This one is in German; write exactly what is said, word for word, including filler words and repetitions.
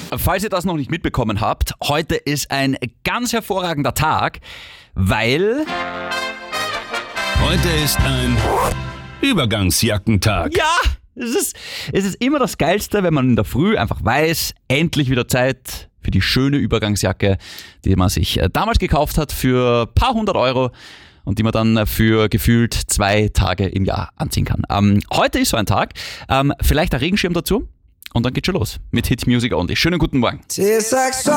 Falls ihr das noch nicht mitbekommen habt, heute ist ein ganz hervorragender Tag, weil... Heute ist ein Übergangsjackentag. Ja, es ist, es ist immer das Geilste, wenn man in der Früh einfach weiß, endlich wieder Zeit für die schöne Übergangsjacke, die man sich damals gekauft hat für ein paar hundert Euro und die man dann für gefühlt zwei Tage im Jahr anziehen kann. Ähm, heute ist so ein Tag, ähm, vielleicht ein Regenschirm dazu und dann geht's schon los mit Hit Music Only. Schönen guten Morgen.